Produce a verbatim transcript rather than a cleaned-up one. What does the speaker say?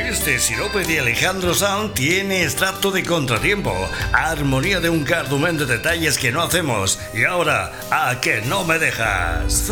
Este sirope de Alejandro Sanz tiene extracto de Contratiempo, armonía de un cardumen de detalles que no hacemos, y ahora, ¿a que no me dejas?